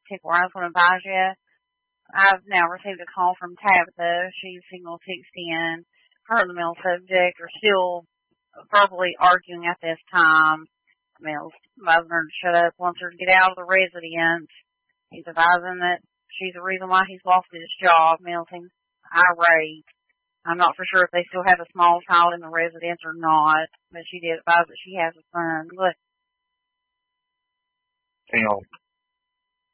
Tickle, I just want to advise you. I've now received a call from Tabitha. She's single 16. Her and the male subject are still verbally arguing at this time. The male's advising her to shut up, wants her to get out of the residence. He's advising that she's the reason why he's lost his job. Male seems irate. I'm not for sure if they still have a small child in the residence or not, but she did advise that she has a son. Look. Hang on.